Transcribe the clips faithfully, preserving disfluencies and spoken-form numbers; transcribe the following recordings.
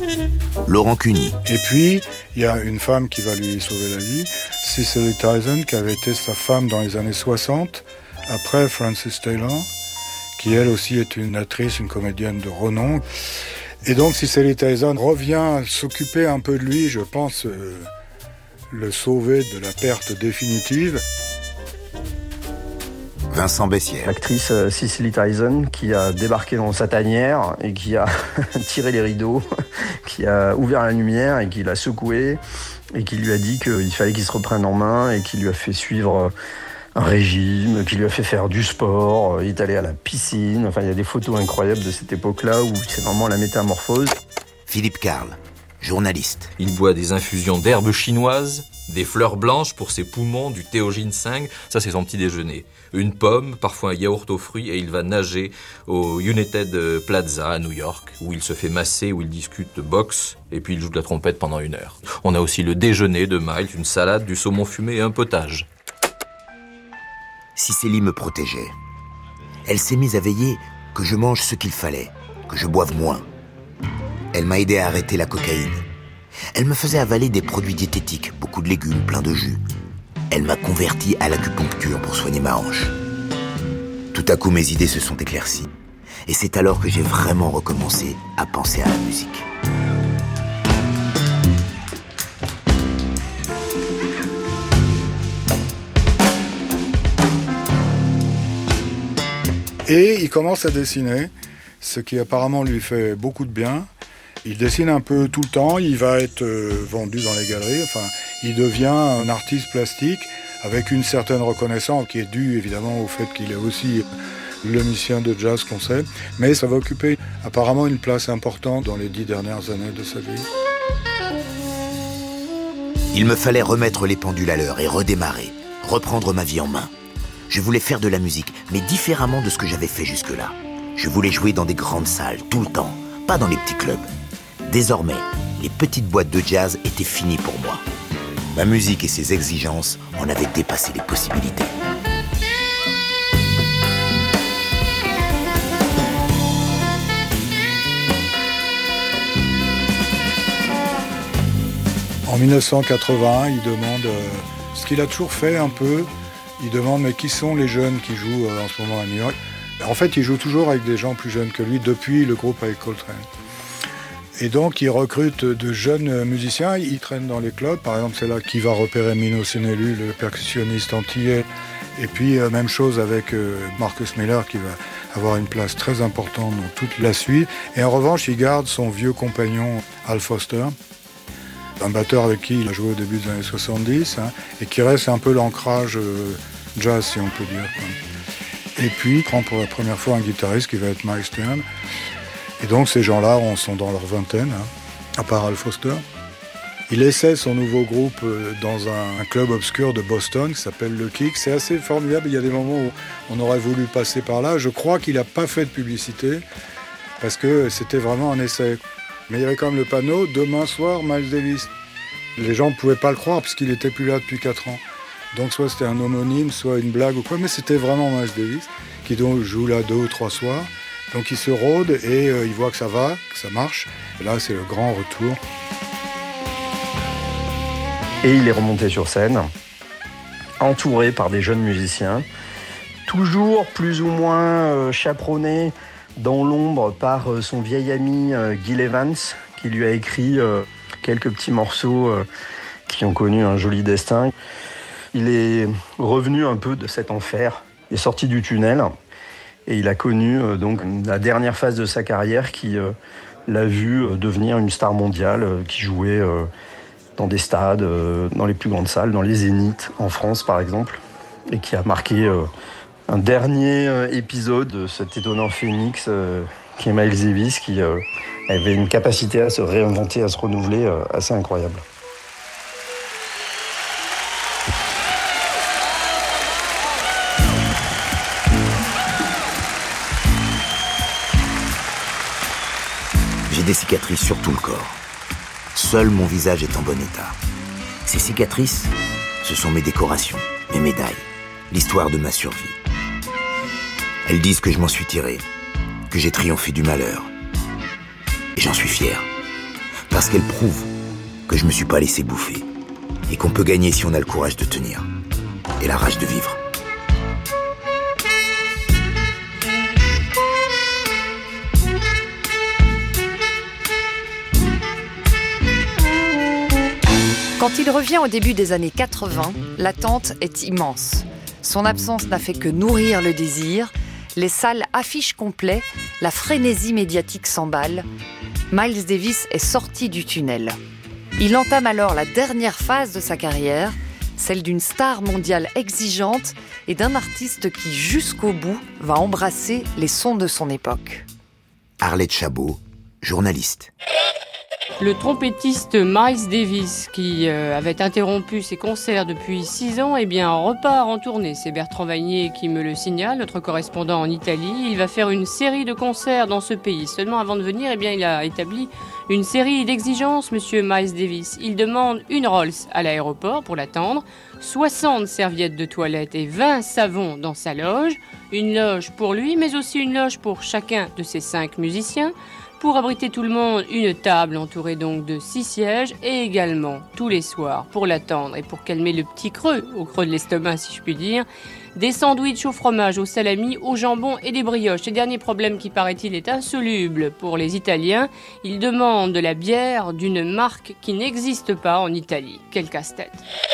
Laurent Cuny. Et puis, il y a une femme qui va lui sauver la vie, Cicely Tyson, qui avait été sa femme dans les années soixante, après Frances Taylor, qui elle aussi est une actrice, une comédienne de renom. Et donc Cicely Tyson revient s'occuper un peu de lui, je pense, euh, le sauver de la perte définitive. Vincent Bessières. L'actrice euh, Cicely Tyson qui a débarqué dans sa tanière et qui a tiré les rideaux, qui a ouvert la lumière et qui l'a secoué et qui lui a dit qu'il fallait qu'il se reprenne en main et qui lui a fait suivre un régime, qui lui a fait faire du sport, il est allé à la piscine. Enfin, il y a des photos incroyables de cette époque-là où c'est vraiment la métamorphose. Philippe Carle, journaliste. Il boit des infusions d'herbes chinoises, des fleurs blanches pour ses poumons, du thé au ginseng. Ça, c'est son petit déjeuner. Une pomme, parfois un yaourt aux fruits, et il va nager au United Plaza à New York, où il se fait masser, où il discute de boxe, et puis il joue de la trompette pendant une heure. On a aussi le déjeuner de Miles, une salade, du saumon fumé et un potage. Cicely me protégeait. Elle s'est mise à veiller que je mange ce qu'il fallait, que je boive moins. Elle m'a aidé à arrêter la cocaïne. Elle me faisait avaler des produits diététiques, beaucoup de légumes, plein de jus. Elle m'a converti à l'acupuncture pour soigner ma hanche. Tout à coup, mes idées se sont éclaircies. Et c'est alors que j'ai vraiment recommencé à penser à la musique. Et il commence à dessiner, ce qui apparemment lui fait beaucoup de bien. Il dessine un peu tout le temps, il va être euh, vendu dans les galeries, enfin, il devient un artiste plastique avec une certaine reconnaissance qui est due évidemment au fait qu'il est aussi le musicien de jazz qu'on sait, mais ça va occuper apparemment une place importante dans les dix dernières années de sa vie. Il me fallait remettre les pendules à l'heure et redémarrer, reprendre ma vie en main. Je voulais faire de la musique, mais différemment de ce que j'avais fait jusque-là. Je voulais jouer dans des grandes salles, tout le temps, pas dans les petits clubs. Désormais, les petites boîtes de jazz étaient finies pour moi. Ma musique et ses exigences en avaient dépassé les possibilités. En dix-neuf cent quatre-vingt-un, il demande euh, ce qu'il a toujours fait un peu. Il demande mais qui sont les jeunes qui jouent euh, en ce moment à New York. En fait, il joue toujours avec des gens plus jeunes que lui depuis le groupe avec Coltrane. Et donc, il recrute de jeunes musiciens, il traîne dans les clubs. Par exemple, c'est là qu'il va repérer Mino Sinelu, le percussionniste antillais. Et puis, euh, même chose avec euh, Marcus Miller, qui va avoir une place très importante dans toute la suite. Et en revanche, il garde son vieux compagnon Al Foster, un batteur avec qui il a joué au début des années soixante-dix, hein, et qui reste un peu l'ancrage euh, jazz, si on peut dire. Quoi. Et puis, il prend pour la première fois un guitariste qui va être Mike Stern. Et donc ces gens-là sont dans leur vingtaine, hein, à part Al Foster. Il essaie son nouveau groupe dans un, un club obscur de Boston qui s'appelle Le Kick. C'est assez formidable, il y a des moments où on aurait voulu passer par là. Je crois qu'il n'a pas fait de publicité parce que c'était vraiment un essai. Mais il y avait quand même le panneau « Demain soir, Miles Davis ». Les gens ne pouvaient pas le croire parce qu'il n'était plus là depuis quatre ans. Donc soit c'était un homonyme, soit une blague ou quoi, mais c'était vraiment Miles Davis qui donc joue là deux ou trois soirs. Donc il se rôde et euh, il voit que ça va, que ça marche. Et là, c'est le grand retour. Et il est remonté sur scène, entouré par des jeunes musiciens, toujours plus ou moins euh, chaperonné dans l'ombre par euh, son vieil ami euh, Gil Evans, qui lui a écrit euh, quelques petits morceaux euh, qui ont connu un joli destin. Il est revenu un peu de cet enfer, il est sorti du tunnel. Et il a connu euh, donc la dernière phase de sa carrière qui euh, l'a vu euh, devenir une star mondiale, euh, qui jouait euh, dans des stades, euh, dans les plus grandes salles, dans les Zéniths, en France par exemple, et qui a marqué euh, un dernier euh, épisode de cet étonnant phénix euh, qui est Miles Davis, qui euh, avait une capacité à se réinventer, à se renouveler euh, assez incroyable. J'ai des cicatrices sur tout le corps. Seul mon visage est en bon état. Ces cicatrices, ce sont mes décorations, mes médailles, l'histoire de ma survie. Elles disent que je m'en suis tiré, que j'ai triomphé du malheur. Et j'en suis fier. parce qu'elle prouve que je me suis pas laissé bouffer et qu'on peut gagner si on a le courage de tenir et la rage de vivre. Quand il revient au début des années quatre-vingts, l'attente est immense. Son absence n'a fait que nourrir le désir. Les salles affichent complet, la frénésie médiatique s'emballe. Miles Davis est sorti du tunnel. Il entame alors la dernière phase de sa carrière, celle d'une star mondiale exigeante et d'un artiste qui, jusqu'au bout, va embrasser les sons de son époque. Arlette Chabot, journaliste. Le trompettiste Miles Davis, qui euh, avait interrompu ses concerts depuis six ans, eh bien, repart en tournée. C'est Bertrand Vanier qui me le signale, notre correspondant en Italie. Il va faire une série de concerts dans ce pays. Seulement avant de venir, eh bien, il a établi une série d'exigences, monsieur Miles Davis. Il demande une Rolls à l'aéroport pour l'attendre, soixante serviettes de toilette et vingt savons dans sa loge, une loge pour lui, mais aussi une loge pour chacun de ses cinq musiciens. Pour abriter tout le monde, une table entourée donc de six sièges et également, tous les soirs, pour l'attendre et pour calmer le petit creux, au creux de l'estomac si je puis dire, des sandwichs au fromage, au salami, au jambon et des brioches. Ce dernier problème qui, paraît-il, est insoluble pour les Italiens. Ils demandent de la bière d'une marque qui n'existe pas en Italie. Quel casse-tête.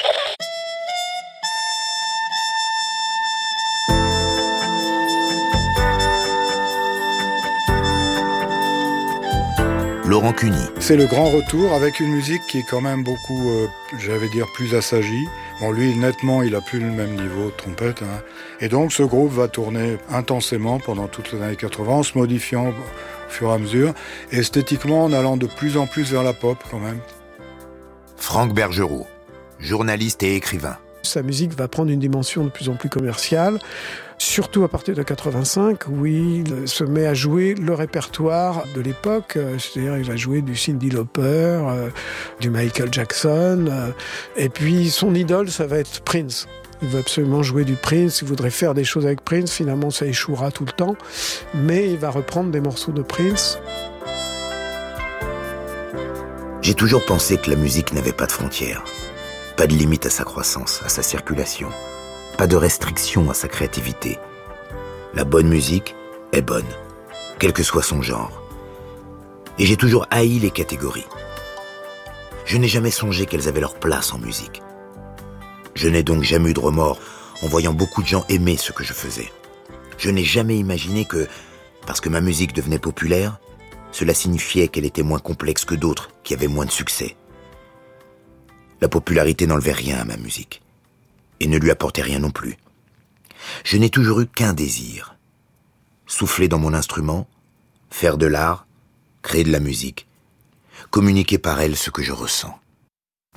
Laurent Cuny. C'est le grand retour avec une musique qui est quand même beaucoup, euh, j'allais dire, plus assagie. Bon, lui, nettement, il a plus le même niveau de trompette. Hein. Et donc, ce groupe va tourner intensément pendant toutes les années quatre-vingts, en se modifiant au fur et à mesure, et esthétiquement en allant de plus en plus vers la pop, quand même. Franck Bergerot, journaliste et écrivain. Sa musique va prendre une dimension de plus en plus commerciale, surtout à partir de quatre-vingt-cinq, où il se met à jouer le répertoire de l'époque. C'est-à-dire, il va jouer du Cyndi Lauper, euh, du Michael Jackson. Euh, et puis, son idole, ça va être Prince. Il veut absolument jouer du Prince, il voudrait faire des choses avec Prince. Finalement, ça échouera tout le temps. Mais il va reprendre des morceaux de Prince. J'ai toujours pensé que la musique n'avait pas de frontières. Pas de limite à sa croissance, à sa circulation. Pas de restriction à sa créativité. La bonne musique est bonne, quel que soit son genre. Et j'ai toujours haï les catégories. Je n'ai jamais songé qu'elles avaient leur place en musique. Je n'ai donc jamais eu de remords en voyant beaucoup de gens aimer ce que je faisais. Je n'ai jamais imaginé que, parce que ma musique devenait populaire, cela signifiait qu'elle était moins complexe que d'autres qui avaient moins de succès. La popularité n'enlevait rien à ma musique, et ne lui apportait rien non plus. Je n'ai toujours eu qu'un désir, souffler dans mon instrument, faire de l'art, créer de la musique, communiquer par elle ce que je ressens.